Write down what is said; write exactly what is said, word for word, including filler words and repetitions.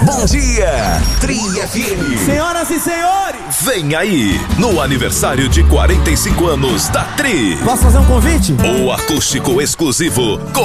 bom dia, Tri F M. Senhoras e senhores, Vem aí, no aniversário de quarenta e cinco anos da Tri. posso fazer um convite? O acústico exclusivo com